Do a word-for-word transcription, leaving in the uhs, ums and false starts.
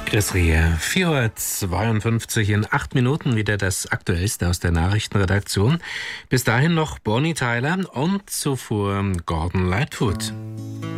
Chris Rie, vier Uhr zweiundfünfzig in acht Minuten wieder das Aktuellste aus der Nachrichtenredaktion. Bis dahin noch Bonnie Tyler und zuvor Gordon Lightfoot.